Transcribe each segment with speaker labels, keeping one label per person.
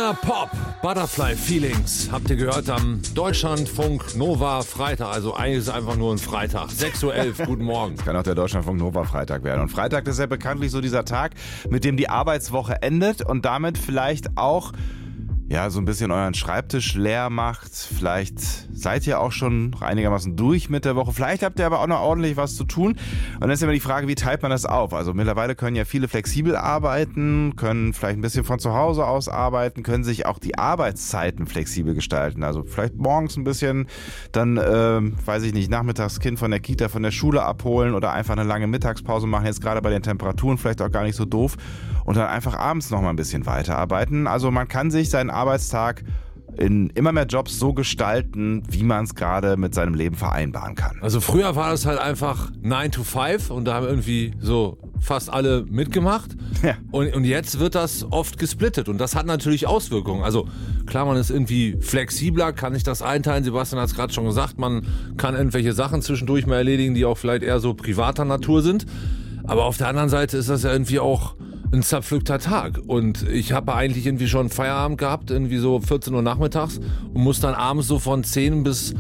Speaker 1: Igna Pop, Butterfly Feelings, habt ihr gehört am Deutschlandfunk Nova Freitag, also eigentlich ist es einfach nur ein Freitag, 6.11 Uhr, guten Morgen.
Speaker 2: Kann auch der Deutschlandfunk Nova Freitag werden. Und Freitag ist ja bekanntlich so dieser Tag, mit dem die Arbeitswoche endet und damit vielleicht auch so ein bisschen euren Schreibtisch leer macht. Vielleicht seid ihr auch schon einigermaßen durch mit der Woche. Vielleicht habt ihr aber auch noch ordentlich was zu tun. Und dann ist immer die Frage, wie teilt man das auf? Also mittlerweile können ja viele flexibel arbeiten, können vielleicht ein bisschen von zu Hause aus arbeiten, können sich auch die Arbeitszeiten flexibel gestalten. Also vielleicht morgens ein bisschen, dann, nachmittags Kind von der Kita, von der Schule abholen oder einfach eine lange Mittagspause machen. Jetzt gerade bei den Temperaturen vielleicht auch gar nicht so doof. Und dann einfach abends noch mal ein bisschen weiterarbeiten. Also man kann sich seinen Arbeitstag in immer mehr Jobs so gestalten, wie man es gerade mit seinem Leben vereinbaren kann.
Speaker 1: Also früher war das halt einfach 9 to 5 und da haben irgendwie so fast alle mitgemacht.
Speaker 2: Ja.
Speaker 1: Und jetzt wird das oft gesplittet und das hat natürlich Auswirkungen. Also klar, man ist irgendwie flexibler, kann sich das einteilen. Sebastian hat es gerade schon gesagt, man kann irgendwelche Sachen zwischendurch mal erledigen, die auch vielleicht eher so privater Natur sind. Aber auf der anderen Seite ist das ja irgendwie auch ein zerpflückter Tag und ich habe eigentlich irgendwie schon Feierabend gehabt, irgendwie so 14 Uhr nachmittags und muss dann abends so von 10 bis,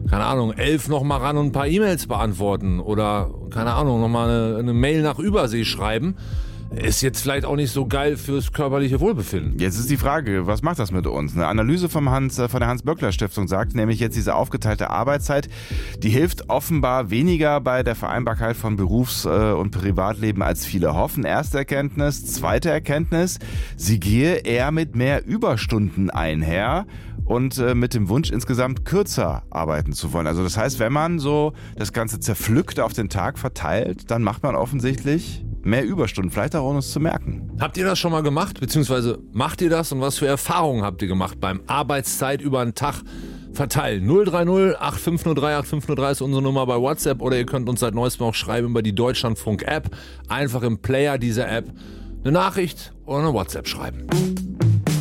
Speaker 1: 11 noch mal ran und ein paar E-Mails beantworten oder, noch mal eine Mail nach Übersee schreiben. Ist jetzt vielleicht auch nicht so geil fürs körperliche Wohlbefinden.
Speaker 2: Jetzt ist die Frage, was macht das mit uns? Eine Analyse von der Hans-Böckler-Stiftung sagt nämlich jetzt, diese aufgeteilte Arbeitszeit, die hilft offenbar weniger bei der Vereinbarkeit von Berufs- und Privatleben, als viele hoffen. Erste Erkenntnis. Zweite Erkenntnis, sie gehe eher mit mehr Überstunden einher und mit dem Wunsch, insgesamt kürzer arbeiten zu wollen. Also das heißt, wenn man so das Ganze zerpflückt auf den Tag verteilt, dann macht man offensichtlich mehr Überstunden, vielleicht auch ohne es zu merken.
Speaker 1: Habt ihr das schon mal gemacht, beziehungsweise macht ihr das und was für Erfahrungen habt ihr gemacht beim Arbeitszeit über einen Tag verteilen? 030 8503 8503 ist unsere Nummer bei WhatsApp oder ihr könnt uns seit neuestem auch schreiben über die Deutschlandfunk-App. Einfach im Player dieser App eine Nachricht oder eine WhatsApp schreiben.